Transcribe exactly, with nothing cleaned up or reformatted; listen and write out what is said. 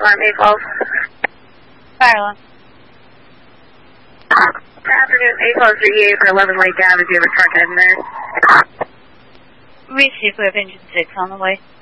alarm, eight twelve. Fire alarm. Good afternoon, eight twelve three eight for eleven Lake Avenue. Do you have a truck heading there? Receive, we have engine six on the way.